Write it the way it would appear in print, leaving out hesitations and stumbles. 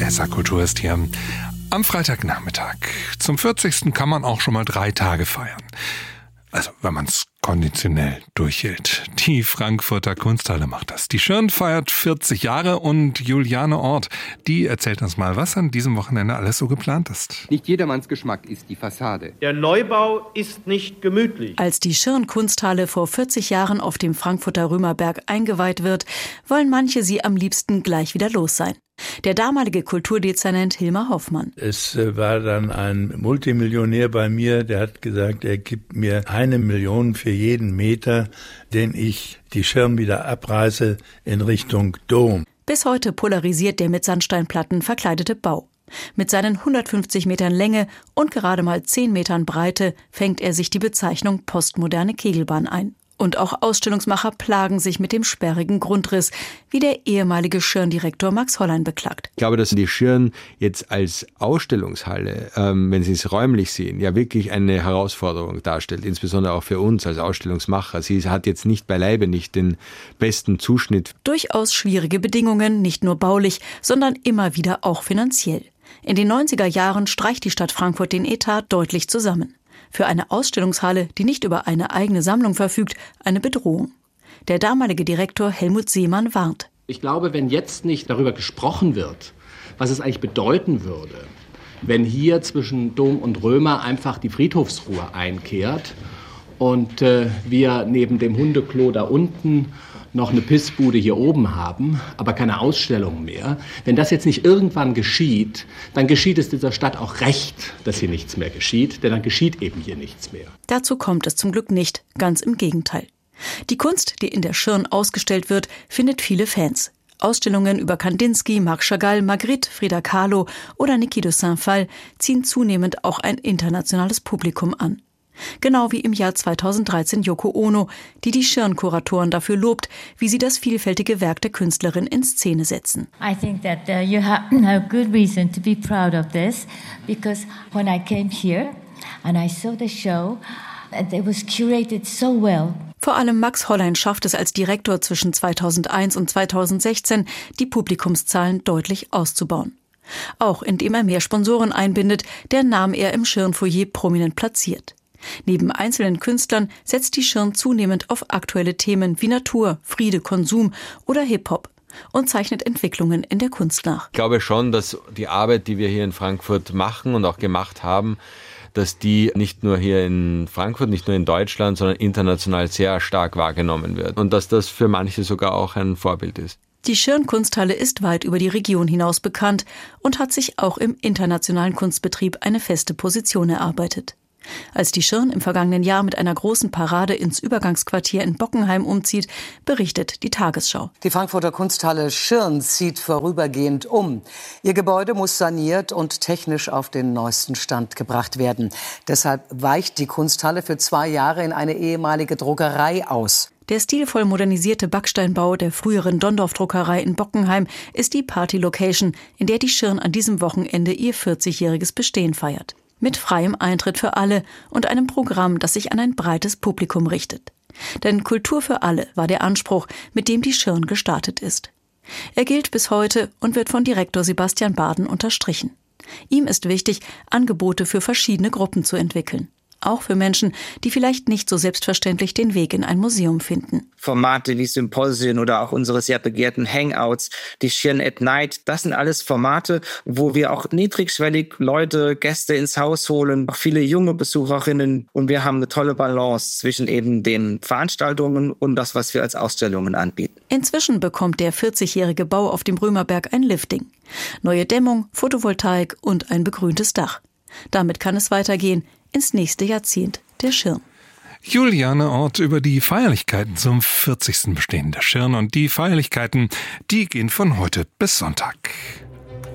SR-Kultur ist hier am Freitagnachmittag. Zum 40. kann man auch schon mal 3 Tage feiern. Also, wenn man es konditionell durchhält. Die Frankfurter Kunsthalle macht das. Die Schirn feiert 40 Jahre und Juliane Ort, die erzählt uns mal, was an diesem Wochenende alles so geplant ist. Nicht jedermanns Geschmack ist die Fassade. Der Neubau ist nicht gemütlich. Als die Schirn-Kunsthalle vor 40 Jahren auf dem Frankfurter Römerberg eingeweiht wird, wollen manche sie am liebsten gleich wieder los sein. Der damalige Kulturdezernent Hilmar Hoffmann. Es war dann ein Multimillionär bei mir, der hat gesagt, er gibt mir 1 Million für jeden Meter, den ich die Schirn wieder abreiße in Richtung Dom. Bis heute polarisiert der mit Sandsteinplatten verkleidete Bau. Mit seinen 150 Metern Länge und gerade mal 10 Metern Breite fängt er sich die Bezeichnung postmoderne Kegelbahn ein. Und auch Ausstellungsmacher plagen sich mit dem sperrigen Grundriss, wie der ehemalige Schirn-Direktor Max Hollein beklagt. Ich glaube, dass die Schirn jetzt als Ausstellungshalle, wenn Sie es räumlich sehen, ja wirklich eine Herausforderung darstellt, insbesondere auch für uns als Ausstellungsmacher. Sie hat jetzt nicht beileibe nicht den besten Zuschnitt. Durchaus schwierige Bedingungen, nicht nur baulich, sondern immer wieder auch finanziell. In den 90er Jahren streicht die Stadt Frankfurt den Etat deutlich zusammen. Für eine Ausstellungshalle, die nicht über eine eigene Sammlung verfügt, eine Bedrohung. Der damalige Direktor Helmut Seemann warnt. Ich glaube, wenn jetzt nicht darüber gesprochen wird, was es eigentlich bedeuten würde, wenn hier zwischen Dom und Römer einfach die Friedhofsruhe einkehrt und wir neben dem Hundeklo da unten noch eine Pissbude hier oben haben, aber keine Ausstellung mehr. Wenn das jetzt nicht irgendwann geschieht, dann geschieht es dieser Stadt auch recht, dass hier nichts mehr geschieht, denn dann geschieht eben hier nichts mehr. Dazu kommt es zum Glück nicht, ganz im Gegenteil. Die Kunst, die in der Schirn ausgestellt wird, findet viele Fans. Ausstellungen über Kandinsky, Marc Chagall, Magritte, Frida Kahlo oder Niki de Saint-Phalle ziehen zunehmend auch ein internationales Publikum an. Genau wie im Jahr 2013 Yoko Ono, die Schirn-Kuratoren dafür lobt, wie sie das vielfältige Werk der Künstlerin in Szene setzen. I think that you have a good reason to be proud of this, because when I came here and I saw the show, it was curated so well. Vor allem Max Hollein schafft es als Direktor zwischen 2001 und 2016, die Publikumszahlen deutlich auszubauen. Auch indem er mehr Sponsoren einbindet, deren Namen er im Schirn-Foyer prominent platziert. Neben einzelnen Künstlern setzt die Schirn zunehmend auf aktuelle Themen wie Natur, Friede, Konsum oder Hip-Hop und zeichnet Entwicklungen in der Kunst nach. Ich glaube schon, dass die Arbeit, die wir hier in Frankfurt machen und auch gemacht haben, dass die nicht nur hier in Frankfurt, nicht nur in Deutschland, sondern international sehr stark wahrgenommen wird und dass das für manche sogar auch ein Vorbild ist. Die Schirn-Kunsthalle ist weit über die Region hinaus bekannt und hat sich auch im internationalen Kunstbetrieb eine feste Position erarbeitet. Als die Schirn im vergangenen Jahr mit einer großen Parade ins Übergangsquartier in Bockenheim umzieht, berichtet die Tagesschau. Die Frankfurter Kunsthalle Schirn zieht vorübergehend um. Ihr Gebäude muss saniert und technisch auf den neuesten Stand gebracht werden. Deshalb weicht die Kunsthalle für 2 Jahre in eine ehemalige Druckerei aus. Der stilvoll modernisierte Backsteinbau der früheren Dondorf-Druckerei in Bockenheim ist die Party-Location, in der die Schirn an diesem Wochenende ihr 40-jähriges Bestehen feiert. Mit freiem Eintritt für alle und einem Programm, das sich an ein breites Publikum richtet. Denn Kultur für alle war der Anspruch, mit dem die Schirn gestartet ist. Er gilt bis heute und wird von Direktor Sebastian Baden unterstrichen. Ihm ist wichtig, Angebote für verschiedene Gruppen zu entwickeln. Auch für Menschen, die vielleicht nicht so selbstverständlich den Weg in ein Museum finden. Formate wie Symposien oder auch unsere sehr begehrten Hangouts, die Schirn at Night, das sind alles Formate, wo wir auch niedrigschwellig Leute, Gäste ins Haus holen, auch viele junge Besucherinnen. Und wir haben eine tolle Balance zwischen eben den Veranstaltungen und das, was wir als Ausstellungen anbieten. Inzwischen bekommt der 40-jährige Bau auf dem Römerberg ein Lifting. Neue Dämmung, Photovoltaik und ein begrüntes Dach. Damit kann es weitergehen ins nächste Jahrzehnt der Schirn. Juliane Ort über die Feierlichkeiten zum 40. Bestehen der Schirn. Und die Feierlichkeiten, die gehen von heute bis Sonntag.